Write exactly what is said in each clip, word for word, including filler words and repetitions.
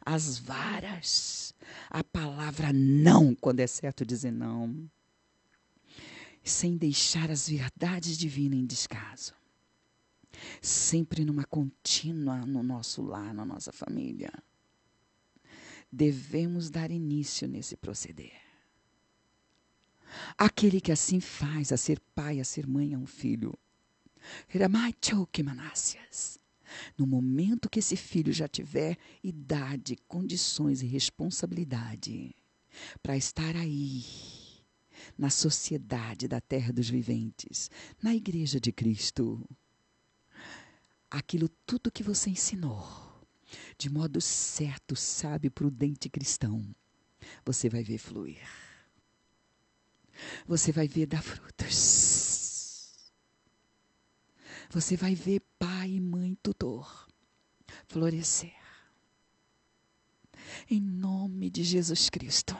as varas, a palavra não, quando é certo dizer não, sem deixar as verdades divinas em descaso. Sempre numa contínua no nosso lar, na nossa família. Devemos dar início nesse proceder. Aquele que assim faz, a ser pai, a ser mãe a um filho. No momento que esse filho já tiver idade, condições e responsabilidade para estar aí, na sociedade da terra dos viventes, na igreja de Cristo, aquilo tudo que você ensinou, de modo certo, sábio, prudente cristão, você vai ver fluir. Você vai ver dar frutos. Você vai ver pai, mãe, tutor florescer. Em nome de Jesus Cristo.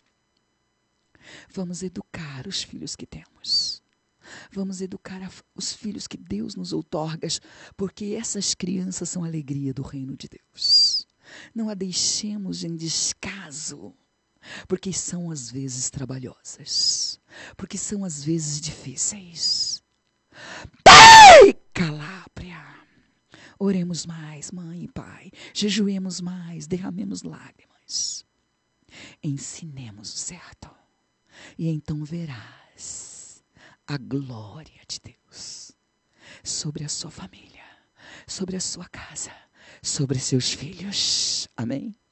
Vamos educar os filhos que temos. Vamos educar a, os filhos que Deus nos outorga, porque essas crianças são a alegria do reino de Deus. Não a deixemos em descaso, porque são às vezes trabalhosas, porque são às vezes difíceis. Pai, Calábria! Oremos mais, mãe e pai. Jejuemos mais, derramemos lágrimas. Ensinemos o certo. E então verás a glória de Deus sobre a sua família, sobre a sua casa, sobre seus filhos. Amém?